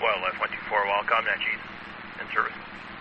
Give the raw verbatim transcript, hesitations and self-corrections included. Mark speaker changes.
Speaker 1: Wildlife one two four, Wildcom, Natchez, in service.